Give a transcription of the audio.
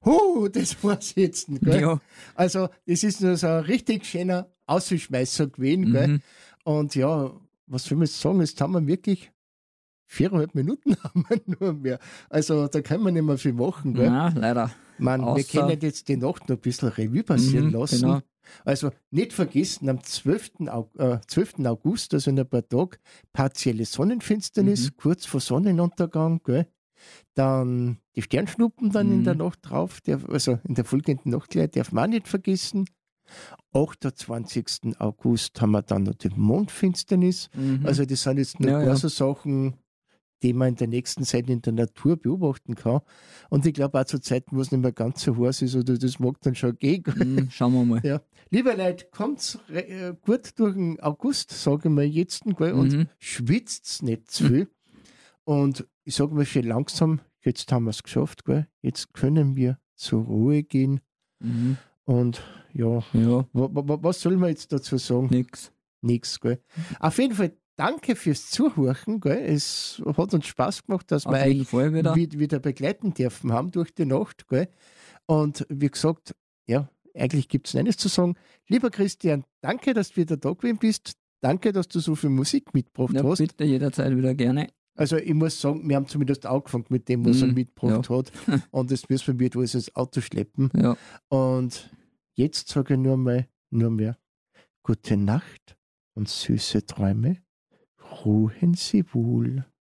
das war's jetzt. Gell? Ja. Also, das ist nur so ein richtig schöner Ausschmeißer gewesen. Gell? Und ja, was soll man jetzt sagen? Jetzt haben wir wirklich 4,5 Minuten haben wir nur mehr. Also, da können wir nicht mehr viel machen. Gell? Nein, leider. Wir können jetzt die Nacht noch ein bisschen Revue passieren lassen. Genau. Also nicht vergessen, am 12. August, also in ein paar Tagen, partielle Sonnenfinsternis, kurz vor Sonnenuntergang. Gell? Dann die Sternschnuppen dann in der Nacht drauf, also in der folgenden Nacht gleich, darf man auch nicht vergessen. 28. August haben wir dann noch die Mondfinsternis. Also das sind jetzt nur ein paar so Sachen, die man in der nächsten Zeit in der Natur beobachten kann. Und ich glaube auch zu Zeiten, wo es nicht mehr ganz so heiß ist, oder das mag dann schon gehen. Schauen wir mal. Ja. Liebe Leute, kommt gut durch den August, sage ich mal jetzt, gell, und schwitzt nicht zu viel. Und ich sage mal schon langsam, jetzt haben wir es geschafft, gell? Jetzt können wir zur Ruhe gehen. Und ja. Was soll man jetzt dazu sagen? Nix, gell? Auf jeden Fall danke fürs Zuhören, gell? Es hat uns Spaß gemacht, dass wir euch wieder begleiten dürfen haben durch die Nacht, gell? Und wie gesagt, ja, eigentlich gibt es eines zu sagen. Lieber Christian, danke, dass du wieder da gewesen bist. Danke, dass du so viel Musik mitgebracht hast. Bitte, jederzeit wieder gerne. Also ich muss sagen, wir haben zumindest angefangen mit dem, was er mitgebracht hat. Und das müssen wir alles ins Auto schleppen. Ja. Und jetzt sage ich nur mehr gute Nacht und süße Träume. Ruhen Sie wohl.